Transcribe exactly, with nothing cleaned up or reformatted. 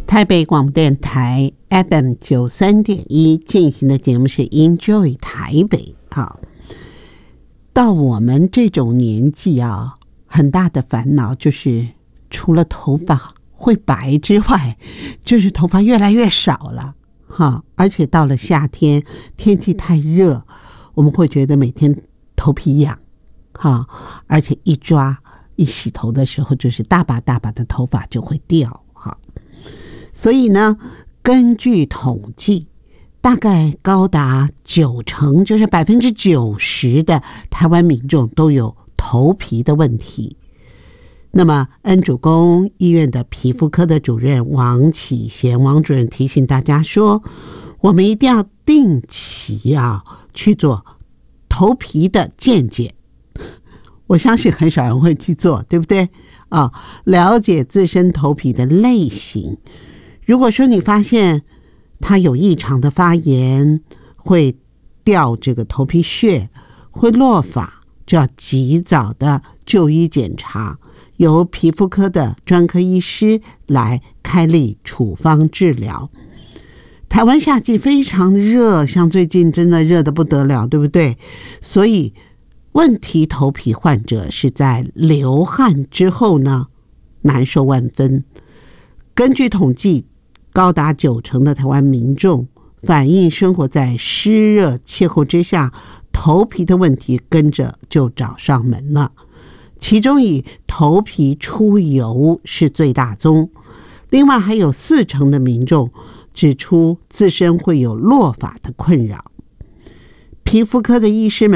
台北广播电台 F M 九十三点一 进行的节目是 Enjoy 台北。好，到我们这种年纪啊，很大的烦恼就是除了头发会白之外，就是头发越来越少了哈。而且到了夏天，天气太热，我们会觉得每天头皮痒哈，而且一抓一洗头的时候，就是大把大把的头发就会掉哈。所以呢，根据统计，大概高达九成，就是百分之九十的台湾民众都有头皮的问题。那么恩主公医院的皮肤科的主任王启贤王主任提醒大家说，我们一定要定期啊去做头皮的健检。我相信很少人会去做，对不对啊？了解自身头皮的类型。如果说你发现它有异常的发炎，会掉这个头皮屑，会落发，就要及早的就医检查，由皮肤科的专科医师来开立处方治疗。台湾夏季非常热，像最近真的热得不得了，对不对？所以问题头皮患者是在流汗之后呢，难受万分。根据统计，高达九成的台湾民众反映生活在湿热气候之下，头皮的问题跟着就找上门了。其中以头皮出油是最大宗，另外还有四成的民众指出自身会有落发的困扰。皮肤科的医师们